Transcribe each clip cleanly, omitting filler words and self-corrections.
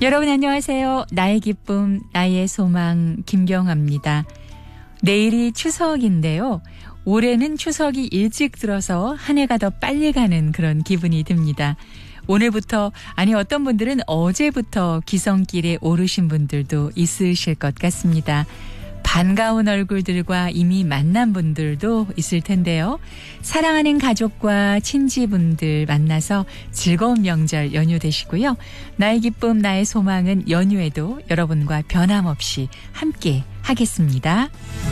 여러분 안녕하세요. 나의 기쁨, 나의 소망 김경아입니다. 내일이 추석인데요. 올해는 추석이 일찍 들어서 한 해가 더 빨리 가는 그런 기분이 듭니다. 오늘부터, 아니 어떤 분들은 어제부터 기성길에 오르신 분들도 있으실 것 같습니다. 반가운 얼굴들과 이미 만난 분들도 있을 텐데요. 사랑하는 가족과 친지분들 만나서 즐거운 명절 연휴 되시고요. 나의 기쁨, 나의 소망은 연휴에도 여러분과 변함없이 함께 하겠습니다.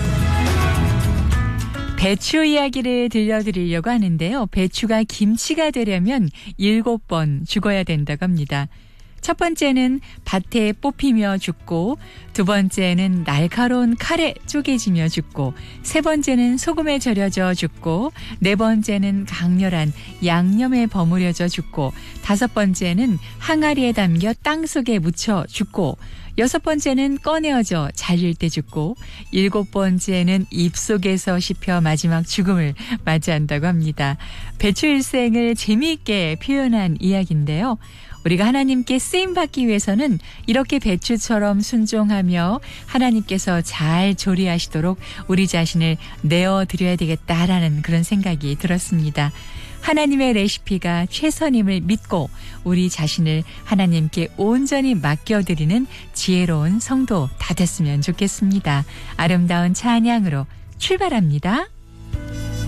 배추 이야기를 들려드리려고 하는데요. 배추가 김치가 되려면 7번 죽어야 된다고 합니다. 첫 번째는 밭에 뽑히며 죽고, 두 번째는 날카로운 칼에 쪼개지며 죽고, 세 번째는 소금에 절여져 죽고, 네 번째는 강렬한 양념에 버무려져 죽고, 다섯 번째는 항아리에 담겨 땅속에 묻혀 죽고, 여섯 번째는 꺼내어져 잘릴 때 죽고, 일곱 번째는 입속에서 씹혀 마지막 죽음을 맞이한다고 합니다. 배추 일생을 재미있게 표현한 이야기인데요. 우리가 하나님께 쓰임받기 위해서는 이렇게 배추처럼 순종하며 하나님께서 잘 조리하시도록 우리 자신을 내어드려야 되겠다라는 그런 생각이 들었습니다. 하나님의 레시피가 최선임을 믿고 우리 자신을 하나님께 온전히 맡겨드리는 지혜로운 성도 다 됐으면 좋겠습니다. 아름다운 찬양으로 출발합니다.